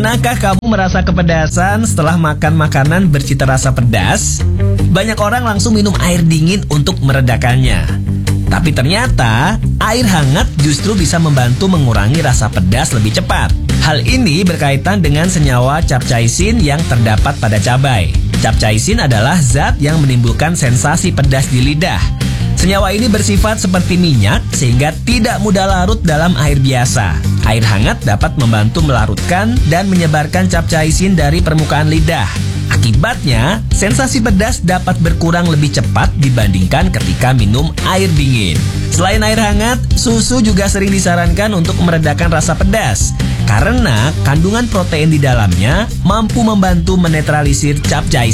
Pernahkah kamu merasa kepedasan setelah makan makanan bercita rasa pedas? Banyak orang langsung minum air dingin untuk meredakannya. Tapi ternyata, air hangat justru bisa membantu mengurangi rasa pedas lebih cepat. Hal ini berkaitan dengan senyawa capsaicin yang terdapat pada cabai. Capsaicin adalah zat yang menimbulkan sensasi pedas di lidah. Senyawa ini bersifat seperti minyak sehingga tidak mudah larut dalam air biasa. Air hangat dapat membantu melarutkan dan menyebarkan capsaicin dari permukaan lidah. Akibatnya, sensasi pedas dapat berkurang lebih cepat dibandingkan ketika minum air dingin. Selain air hangat, susu juga sering disarankan untuk meredakan rasa pedas karena kandungan protein di dalamnya mampu membantu menetralisir capsaicin.